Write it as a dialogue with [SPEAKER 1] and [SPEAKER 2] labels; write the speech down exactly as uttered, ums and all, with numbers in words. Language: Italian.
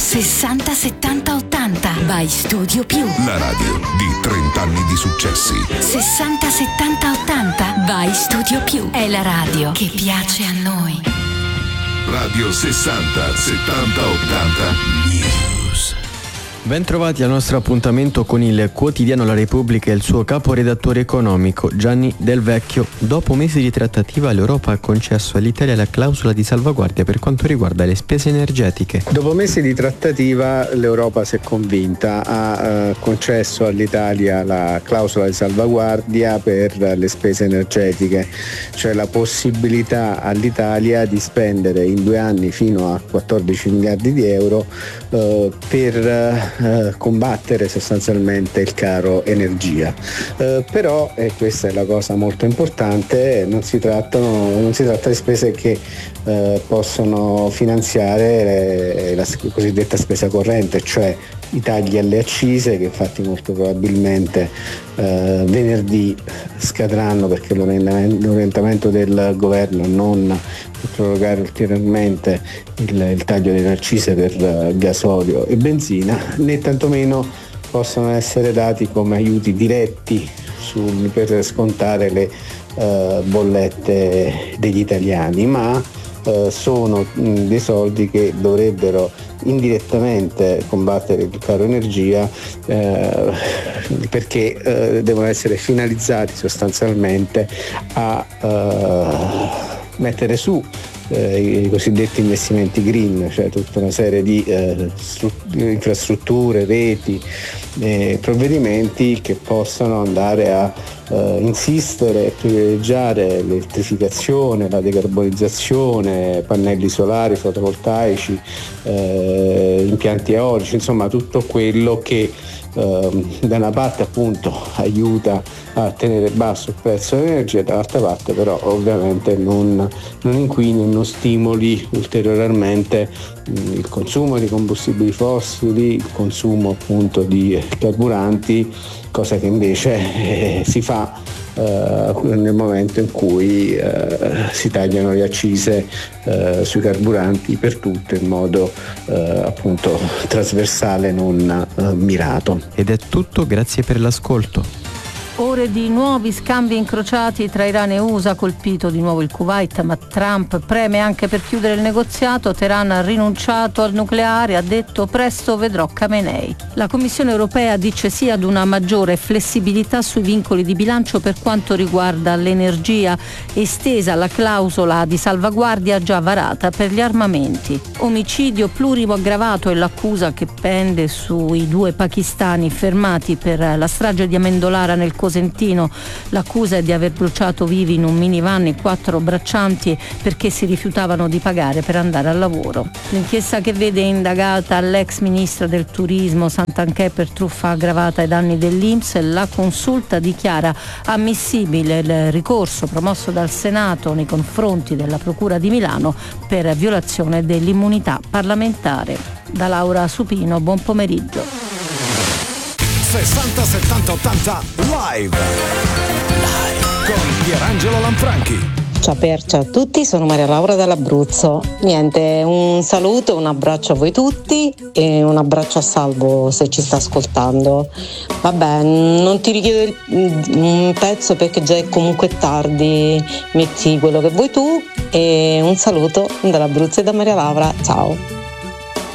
[SPEAKER 1] sessanta settanta ottanta by Studio Più.
[SPEAKER 2] La radio di trenta anni di successi.
[SPEAKER 1] sessanta settanta ottanta by Studio Più. È la radio che piace a noi.
[SPEAKER 2] Radio sessanta settanta ottanta News.
[SPEAKER 3] Bentrovati al nostro appuntamento con il quotidiano La Repubblica e il suo caporedattore economico Gianni Del Vecchio. Dopo mesi di trattativa, l'Europa ha concesso all'Italia la clausola di salvaguardia per quanto riguarda le spese energetiche.
[SPEAKER 4] Dopo mesi di trattativa l'Europa si è convinta, ha eh, concesso all'Italia la clausola di salvaguardia per le spese energetiche, cioè la possibilità all'Italia di spendere in due anni fino a quattordici miliardi di euro eh, per eh, combattere sostanzialmente il caro energia. Eh, però, e questa è la cosa molto importante, non si trattano, non si tratta di spese che eh, possono finanziare la cosiddetta spesa corrente, cioè i tagli alle accise che infatti molto probabilmente eh, venerdì scadranno perché l'orientamento del governo non prorogare ulteriormente il, il taglio delle accise per uh, gasolio e benzina, né tantomeno possono essere dati come aiuti diretti sul, per scontare le uh, bollette degli italiani, ma uh, sono mh, dei soldi che dovrebbero indirettamente combattere il caro energia eh, perché eh, devono essere finalizzati sostanzialmente a eh, mettere su eh, i cosiddetti investimenti green, cioè tutta una serie di eh, stru- infrastrutture, reti, eh, provvedimenti che possano andare a eh, insistere e privilegiare l'elettrificazione, la decarbonizzazione, pannelli solari, fotovoltaici, eh, impianti eolici, insomma tutto quello che eh, da una parte appunto aiuta a tenere basso il prezzo dell'energia, dall'altra parte però ovviamente non, non inquini e non stimoli ulteriormente mh, il consumo di combustibili fossili, il consumo appunto di carburanti, cosa che invece eh, si fa eh, nel momento in cui eh, si tagliano le accise eh, sui carburanti per tutto in modo eh, appunto trasversale, non eh, mirato.
[SPEAKER 3] Ed è tutto, grazie per l'ascolto.
[SPEAKER 5] Ore di nuovi scambi incrociati tra Iran e U S A, colpito di nuovo il Kuwait, ma Trump preme anche per chiudere il negoziato. Teheran ha rinunciato al nucleare, ha detto presto vedrò Khamenei. La Commissione europea dice sì ad una maggiore flessibilità sui vincoli di bilancio per quanto riguarda l'energia, estesa la clausola di salvaguardia già varata per gli armamenti. Omicidio plurimo aggravato è l'accusa che pende sui due pakistani fermati per la strage di Amendolara nel Cosentino. L'accusa è di aver bruciato vivi in un minivan i quattro braccianti perché si rifiutavano di pagare per andare al lavoro. L'inchiesta che vede indagata l'ex ministra del turismo Santanchè per truffa aggravata ai danni dell'I N P S. La consulta dichiara ammissibile il ricorso promosso dal Senato nei confronti della Procura di Milano per violazione dell'immunità parlamentare. Da Laura Supino, buon pomeriggio.
[SPEAKER 6] sessanta settanta ottanta live live con Pierangelo Lanfranchi.
[SPEAKER 7] Ciao Per, ciao a tutti, sono Maria Laura dall'Abruzzo. Niente, un saluto, un abbraccio a voi tutti e un abbraccio a Salvo se ci sta ascoltando. Vabbè, non ti richiedo un pezzo perché già è comunque tardi, metti quello che vuoi tu e un saluto dall'Abruzzo e da Maria Laura, ciao.